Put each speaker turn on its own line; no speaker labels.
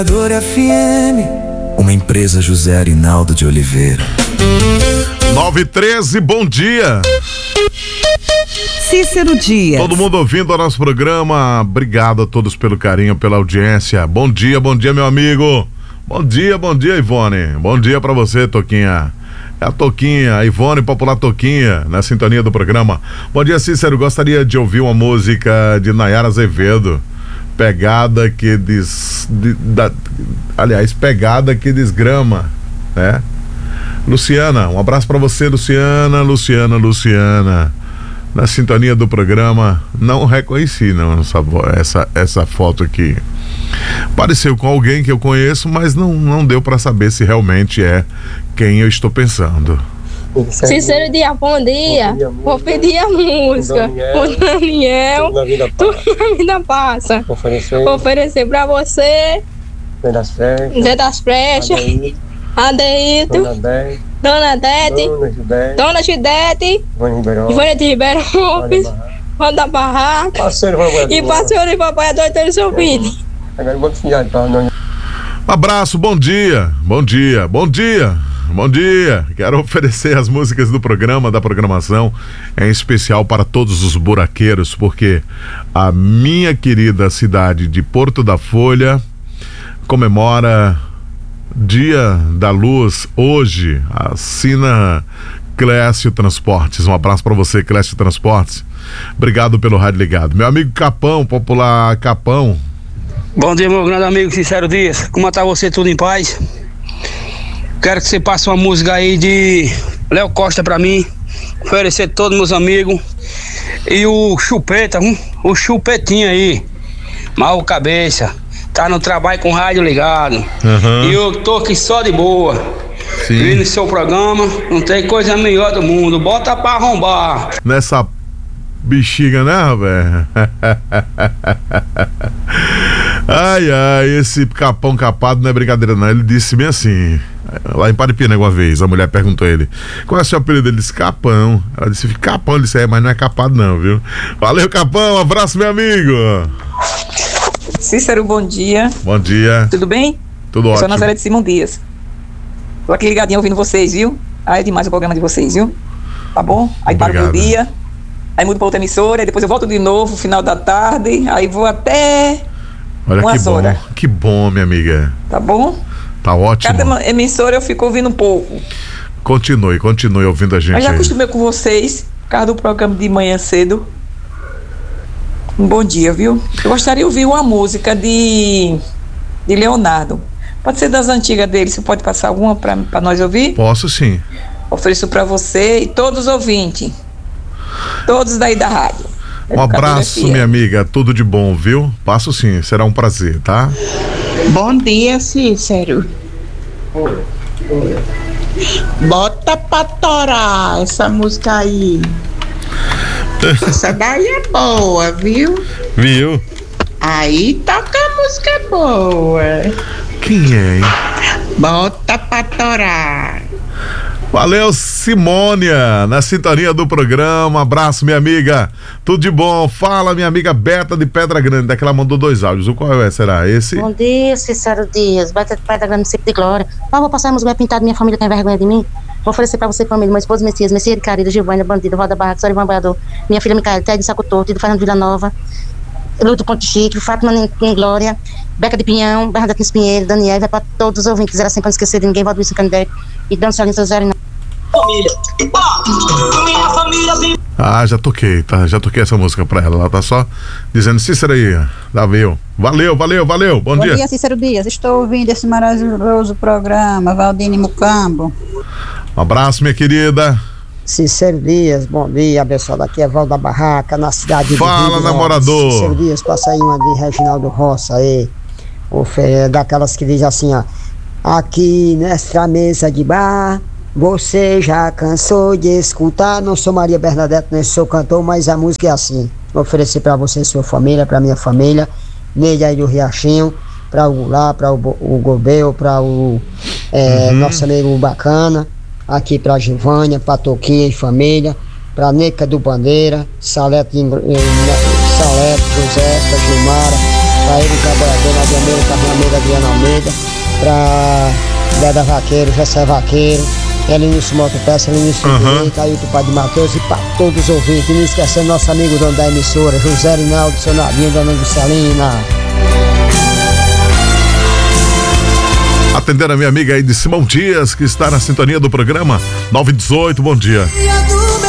FM, uma empresa José Arinaldo de Oliveira.
9h13, bom dia.
Cícero Dias.
Todo mundo ouvindo o nosso programa, obrigado a todos pelo carinho, pela audiência. Bom dia, meu amigo. Bom dia, Ivone. Bom dia pra você, Toquinha. É a Toquinha, a Ivone, popular Toquinha, na sintonia do programa. Bom dia, Cícero. Gostaria de ouvir uma música de Nayara Azevedo. Pegada que pegada que desgrama, né? Luciana, um abraço pra você, Luciana. Na sintonia do programa, não reconheci não essa foto aqui. Pareceu com alguém que eu conheço, mas não deu pra saber se realmente é quem eu estou pensando.
Cícero Dias, bom dia. Vou pedir a música. O Daniel, tudo na vida passa. Oferecer pra você, Zé das Flechas, Adeilton, Dona Dete, Dona Chidete, Ivone de Ribeirão Lopes, Juan da Barraca e parceiro e papai doido do seu filho.
Um abraço, bom dia. Quero oferecer as músicas do programa, da programação, em especial para todos os buraqueiros, porque a minha querida cidade de Porto da Folha comemora Dia da Luz hoje. Assina Clécio Transportes. Um abraço para você, Clécio Transportes. Obrigado pelo rádio ligado. Meu amigo Capão, popular Capão.
Bom dia, meu grande amigo Cícero Dias. Como tá você? Tudo em paz? Quero que você passe uma música aí de Léo Costa pra mim, oferecer a todos meus amigos. E o Chupeta, o Chupetinho aí, mal cabeça, tá no trabalho com o rádio ligado. E eu tô aqui só de boa.
Sim.
Vindo seu programa, não tem coisa melhor do mundo, bota pra arrombar.
Nessa bexiga, né, velho? Ai, esse Capão capado não é brincadeira não. Ele disse bem assim, lá em Paripina uma vez, a mulher perguntou a ele: qual é o seu apelido? Ele disse Capão. Ela disse Capão, ele disse mas não é capado não, viu? Valeu, Capão, um abraço, meu amigo.
Cícero, bom dia.
Bom dia.
Tudo bem?
Tudo ótimo.
Eu sou Nazaré de Simão Dias. Tô aqui ligadinho ouvindo vocês, viu? Aí é demais o programa de vocês, viu? Tá bom? Aí paro meu dia, aí mudo pra outra emissora, aí depois eu volto de novo, final da tarde, aí vou até...
Olha que bom, minha amiga.
Tá bom?
Tá ótimo.
Cada emissora eu fico ouvindo um pouco.
Continue ouvindo a gente.
Eu já acostumei com vocês, por causa do programa de manhã cedo. Um bom dia, viu? Eu gostaria de ouvir uma música de Leonardo. Pode ser das antigas dele, você pode passar alguma pra nós ouvir?
Posso sim.
Ofereço pra você e todos os ouvintes. Todos daí da rádio.
Um abraço, minha amiga, tudo de bom, viu? Passo sim, será um prazer, tá?
Bom dia, Cícero. Bota pra torar essa música aí. Essa daí é boa, viu?
Viu?
Aí toca a música boa.
Quem é, hein?
Bota pra torar.
Valeu, Simônia, na sintonia do programa. Abraço, minha amiga. Tudo de bom. Fala, minha amiga Beta de Pedra Grande. Daqui ela mandou 2 áudios. O qual será? Esse?
Bom dia, Cícero Dias. Beta de Pedra Grande, Município de Glória. Vou passar a música pintada. Minha família tem vergonha de mim. Vou oferecer pra você, família, meu esposo Messias, Messias de Carida, Gilvânia, Bandido, Roda Barraca, Sorivan Boiador, minha filha Micaela, Ted de Saco Torto, de Fernando Vila Nova, Luto Ponte Chique, Fátima em Glória, Beca de Pinhão, Bernadette nos Pinheiro, Daniel, vai pra todos os ouvintes, era sempre pra não esquecer de ninguém, Valdo Wilson Canidete e Dano Salinho Zé Arinaldo.
Já toquei, tá? Já toquei essa música pra ela. Ela tá só dizendo, Cícero aí, valeu. Bom dia.
Bom dia, Cícero Dias. Estou ouvindo esse maravilhoso programa, Valdine Mucambo.
Um abraço, minha querida.
Cícero Dias, bom dia, pessoal. Aqui é Val da Barraca, na cidade de
Fala, namorador.
Cícero Dias, passa aí uma de Reginaldo Roça aí. Daquelas que diz assim, ó: aqui nesta mesa de bar, você já cansou de escutar? Não sou Maria Bernadette, nem sou cantor, mas a música é assim. Vou oferecer pra você, sua família, pra minha família, Neide aí do Riachinho, pra o Goulart, pra o Gobel, pra o nosso amigo Bacana, aqui pra Gilvânia, pra Toquinha e família, pra Neca do Bandeira, Salete, José, pra Gilmara, pra ele, trabalhador, Nadia Almeida, Carlinhos Almeida, Adriana Almeida, pra Deda Vaqueiro, Jessé Vaqueiro, Elinilson Motopeça, Elinilson Direito, Ailton Padre Matheus e para todos os ouvintes. Não esquecendo nosso amigo dono da emissora, José Rinaldo, seu Nadinho, Dona Juscelina.
Atendendo a minha amiga aí de Simão Dias, que está na sintonia do programa 918, bom dia.